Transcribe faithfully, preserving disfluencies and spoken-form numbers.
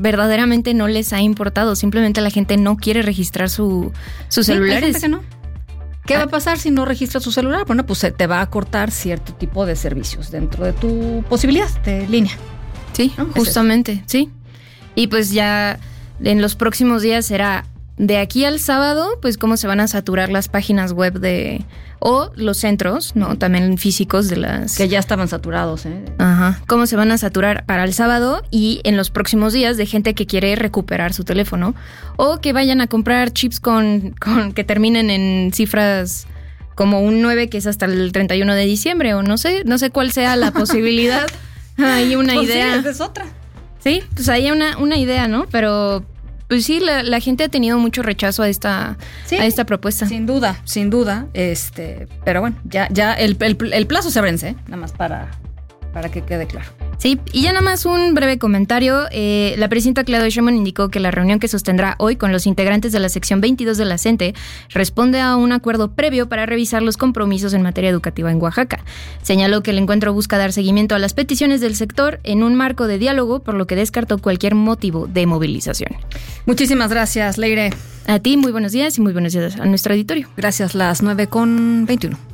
verdaderamente no les ha importado. Simplemente la gente no quiere registrar su, sus Sí, celulares. hay gente que no. ¿Qué Ah. va a pasar si no registras tu celular? Bueno, pues se te va a cortar cierto tipo de servicios dentro de tu posibilidad de línea. Sí, ¿No? Es justamente, sí. Y pues ya en los próximos días será de aquí al sábado, pues cómo se van a saturar las páginas web de o los centros, ¿no? También físicos de las... Que ya estaban saturados, ¿eh? Ajá. Cómo se van a saturar para el sábado y en los próximos días de gente que quiere recuperar su teléfono o que vayan a comprar chips con, con que terminen en cifras como un nueve que es hasta el treinta y uno de diciembre o no sé, no sé cuál sea la posibilidad. Hay una Pues idea. sí, esa es otra. Sí, pues hay una, una idea, ¿no? Pero pues sí, la, la gente ha tenido mucho rechazo a esta, Sí, a esta propuesta. Sin duda, sin duda. Este, pero bueno, ya, ya el, el, el plazo se vence, ¿eh? Nada más para, para que quede claro. Sí, y ya nada más un breve comentario. Eh, la presidenta Claudia Sheinbaum indicó que la reunión que sostendrá hoy con los integrantes de la sección veintidós de la CENTE responde a un acuerdo previo para revisar los compromisos en materia educativa en Oaxaca. Señaló que el encuentro busca dar seguimiento a las peticiones del sector en un marco de diálogo, por lo que descartó cualquier motivo de movilización. Muchísimas gracias, Leire. A ti, muy buenos días y muy buenos días a nuestro auditorio. Gracias, las nueve con veintiuno.